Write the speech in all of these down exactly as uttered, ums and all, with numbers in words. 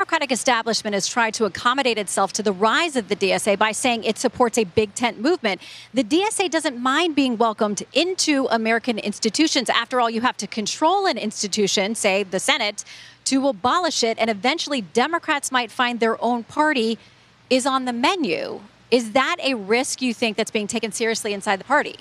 Democratic establishment has tried to accommodate itself to the rise of the D S A by saying it supports a big tent movement. The D S A doesn't mind being welcomed into American institutions. After all, you have to control an institution, say the Senate, to abolish it, and eventually Democrats might find their own party is on the menu. Is that a risk you think that's being taken seriously inside the party?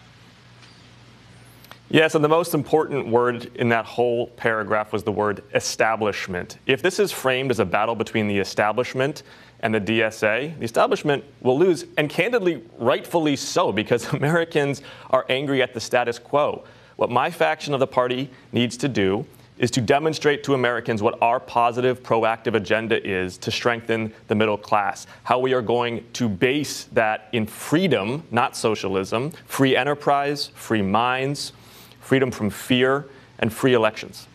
Yes, and the most important word in that whole paragraph was the word establishment. If this is framed as a battle between the establishment and the D S A, the establishment will lose, and candidly, rightfully so, because Americans are angry at the status quo. What my faction of the party needs to do is to demonstrate to Americans what our positive, proactive agenda is to strengthen the middle class, how we are going to base that in freedom, not socialism, free enterprise, free minds, freedom from fear, and free elections.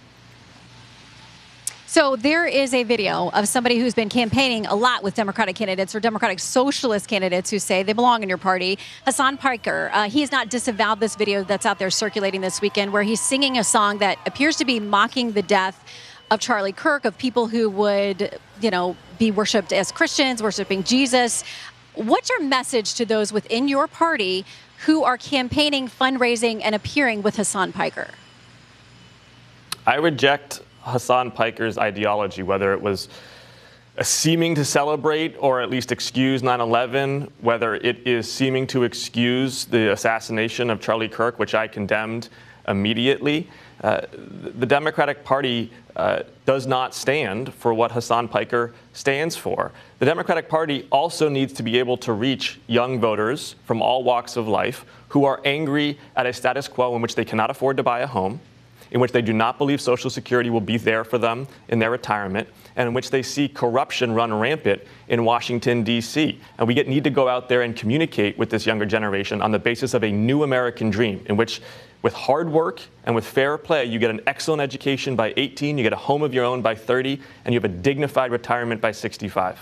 So there is a video of somebody who's been campaigning a lot with Democratic candidates or Democratic socialist candidates who say they belong in your party. Hasan Piker, uh, he has not disavowed this video that's out there circulating this weekend where he's singing a song that appears to be mocking the death of Charlie Kirk, of people who would, you know, be worshipped as Christians, worshiping Jesus. What's your message to those within your party who are campaigning, fundraising, and appearing with Hasan Piker? I reject Hasan Piker's ideology, whether it was a seeming to celebrate or at least excuse nine eleven, whether it is seeming to excuse the assassination of Charlie Kirk, which I condemned immediately. Uh, the Democratic Party uh, does not stand for what Hasan Piker stands for. The Democratic Party also needs to be able to reach young voters from all walks of life who are angry at a status quo in which they cannot afford to buy a home, in which they do not believe Social Security will be there for them in their retirement, and in which they see corruption run rampant in Washington, D C. And we get, need to go out there and communicate with this younger generation on the basis of a new American dream, in which with hard work and with fair play, you get an excellent education by eighteen, you get a home of your own by thirty, and you have a dignified retirement by sixty-five.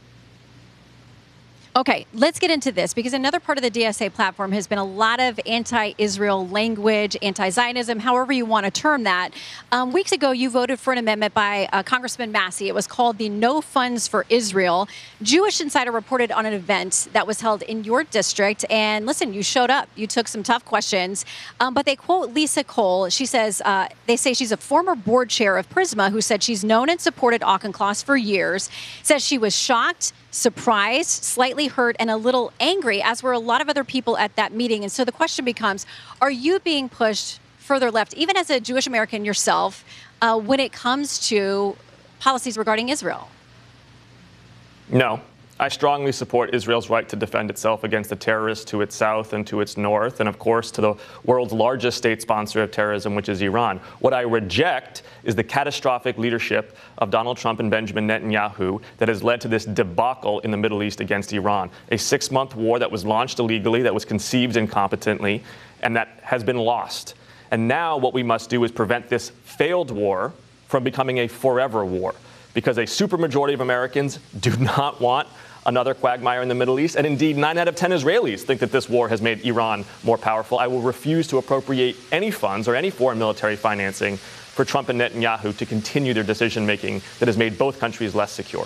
Okay, let's get into this, because another part of the D S A platform has been a lot of anti-Israel language, anti-Zionism, however you want to term that. Um, weeks ago, you voted for an amendment by uh, Congressman Massey. It was called the No Funds for Israel. Jewish Insider reported on an event that was held in your district. And listen, you showed up. You took some tough questions. Um, but they quote Lisa Cole. She says, uh, they say she's a former board chair of Prisma who said she's known and supported Auchincloss for years. Says she was shocked, surprised, slightly hurt, and a little angry, as were a lot of other people at that meeting. And so the question becomes, are you being pushed further left, even as a Jewish American yourself, uh, when it comes to policies regarding Israel? No. I strongly support Israel's right to defend itself against the terrorists to its south and to its north, and of course to the world's largest state sponsor of terrorism, which is Iran. What I reject is the catastrophic leadership of Donald Trump and Benjamin Netanyahu that has led to this debacle in the Middle East against Iran. A six-month war that was launched illegally, that was conceived incompetently, and that has been lost. And now what we must do is prevent this failed war from becoming a forever war, because a supermajority of Americans do not want another quagmire in the Middle East. And indeed, nine out of ten Israelis think that this war has made Iran more powerful. I will refuse to appropriate any funds or any foreign military financing for Trump and Netanyahu to continue their decision-making that has made both countries less secure.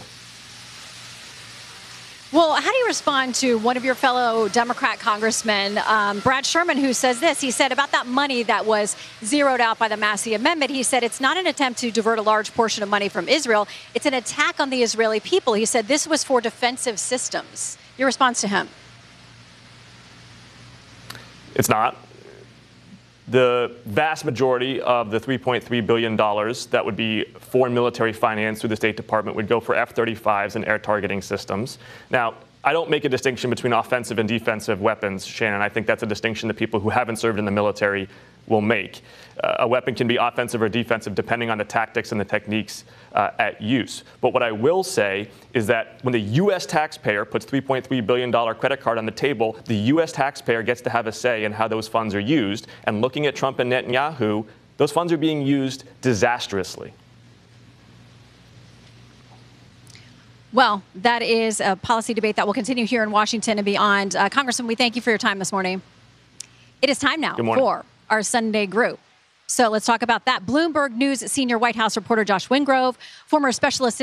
Well, how do you respond to one of your fellow Democrat congressmen, um, Brad Sherman, who says this? He said about that money that was zeroed out by the Massey Amendment, he said it's not an attempt to divert a large portion of money from Israel. It's an attack on the Israeli people. He said this was for defensive systems. Your response to him? It's not. The vast majority of the three point three billion dollars that would be foreign military finance through the State Department would go for F thirty-fives and air targeting systems. Now, I don't make a distinction between offensive and defensive weapons, Shannon. I think that's a distinction that people who haven't served in the military will make. Uh, a weapon can be offensive or defensive depending on the tactics and the techniques uh, at use. But what I will say is that when the U S taxpayer puts three point three billion dollars credit card on the table, the U S taxpayer gets to have a say in how those funds are used. And looking at Trump and Netanyahu, those funds are being used disastrously. Well, that is a policy debate that will continue here in Washington and beyond. Uh, Congressman, we thank you for your time this morning. It is time now for our Sunday Group. So let's talk about that. Bloomberg News senior White House reporter Josh Wingrove, former special assistant